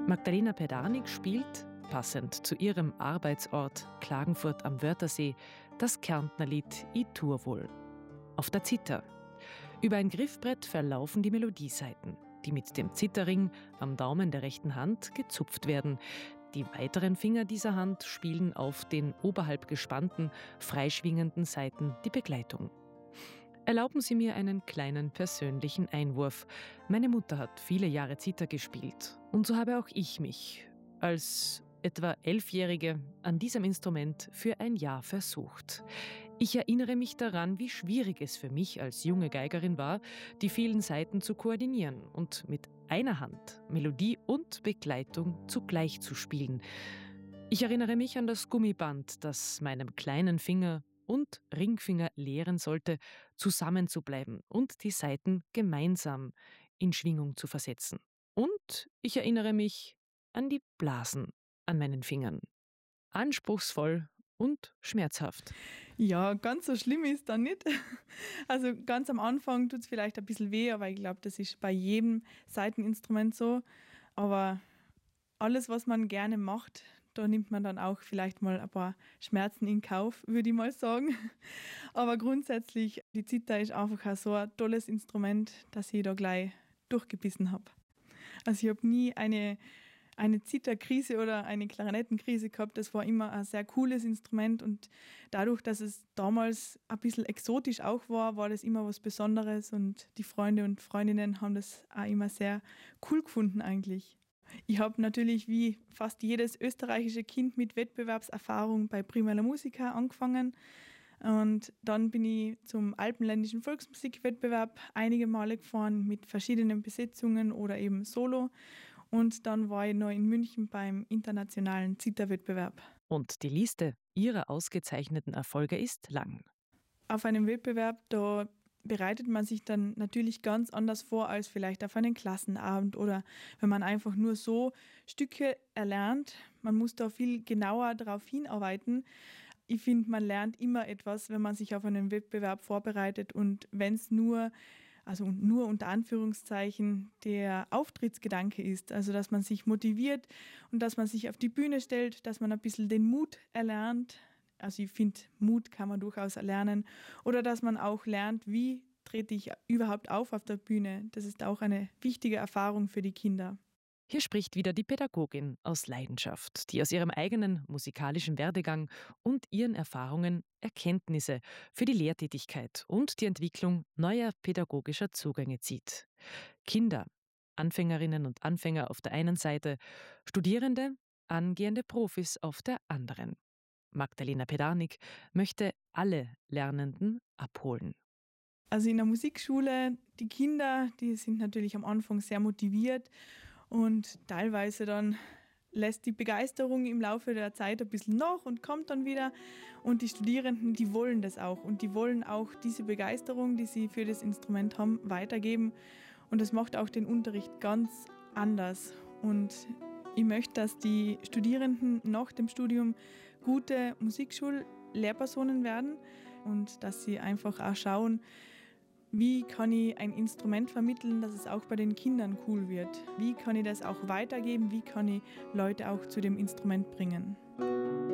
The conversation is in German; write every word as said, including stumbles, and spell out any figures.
Magdalena Pedarnik spielt, passend zu ihrem Arbeitsort Klagenfurt am Wörthersee, das Kärntnerlied I tur wohl. Auf der Zither. Über ein Griffbrett verlaufen die Melodiesaiten, die mit dem Zitherring am Daumen der rechten Hand gezupft werden. Die weiteren Finger dieser Hand spielen auf den oberhalb gespannten, freischwingenden Saiten die Begleitung. Erlauben Sie mir einen kleinen persönlichen Einwurf. Meine Mutter hat viele Jahre Zither gespielt und so habe auch ich mich als etwa Elfjährige an diesem Instrument für ein Jahr versucht. Ich erinnere mich daran, wie schwierig es für mich als junge Geigerin war, die vielen Saiten zu koordinieren und mit einer Hand Melodie und Begleitung zugleich zu spielen. Ich erinnere mich an das Gummiband, das meinem kleinen Finger und Ringfinger lehren sollte, zusammenzubleiben und die Saiten gemeinsam in Schwingung zu versetzen. Und ich erinnere mich an die Blasen an meinen Fingern. Anspruchsvoll und schmerzhaft. Ja, ganz so schlimm ist dann nicht. Also ganz am Anfang tut es vielleicht ein bisschen weh, aber ich glaube, das ist bei jedem Saiteninstrument so. Aber alles, was man gerne macht, da nimmt man dann auch vielleicht mal ein paar Schmerzen in Kauf, würde ich mal sagen. Aber grundsätzlich, die Zither ist einfach auch so ein tolles Instrument, dass ich da gleich durchgebissen habe. Also ich habe nie eine, eine Zitherkrise oder eine Klarinettenkrise gehabt. Das war immer ein sehr cooles Instrument und dadurch, dass es damals ein bisschen exotisch auch war, war das immer was Besonderes und die Freunde und Freundinnen haben das auch immer sehr cool gefunden eigentlich. Ich habe natürlich wie fast jedes österreichische Kind mit Wettbewerbserfahrung bei Primera Musica angefangen und dann bin ich zum Alpenländischen Volksmusikwettbewerb einige Male gefahren mit verschiedenen Besetzungen oder eben solo und dann war ich noch in München beim internationalen Zitherwettbewerb. Und die Liste ihrer ausgezeichneten Erfolge ist lang. Auf einem Wettbewerb, da bereitet man sich dann natürlich ganz anders vor als vielleicht auf einen Klassenabend oder wenn man einfach nur so Stücke erlernt. Man muss da viel genauer darauf hinarbeiten. Ich finde, man lernt immer etwas, wenn man sich auf einen Wettbewerb vorbereitet und wenn es nur, also nur unter Anführungszeichen, der Auftrittsgedanke ist, also dass man sich motiviert und dass man sich auf die Bühne stellt, dass man ein bisschen den Mut erlernt. Also ich finde, Mut kann man durchaus erlernen. Oder dass man auch lernt, wie trete ich überhaupt auf auf der Bühne. Das ist auch eine wichtige Erfahrung für die Kinder. Hier spricht wieder die Pädagogin aus Leidenschaft, die aus ihrem eigenen musikalischen Werdegang und ihren Erfahrungen Erkenntnisse für die Lehrtätigkeit und die Entwicklung neuer pädagogischer Zugänge zieht. Kinder, Anfängerinnen und Anfänger auf der einen Seite, Studierende, angehende Profis auf der anderen. Magdalena Pedarnik möchte alle Lernenden abholen. Also in der Musikschule, die Kinder, die sind natürlich am Anfang sehr motiviert und teilweise dann lässt die Begeisterung im Laufe der Zeit ein bisschen nach und kommt dann wieder. Und die Studierenden, die wollen das auch und die wollen auch diese Begeisterung, die sie für das Instrument haben, weitergeben. Und das macht auch den Unterricht ganz anders. Und ich möchte, dass die Studierenden nach dem Studium gute Musikschullehrpersonen werden und dass sie einfach auch schauen, wie kann ich ein Instrument vermitteln, dass es auch bei den Kindern cool wird. Wie kann ich das auch weitergeben, wie kann ich Leute auch zu dem Instrument bringen.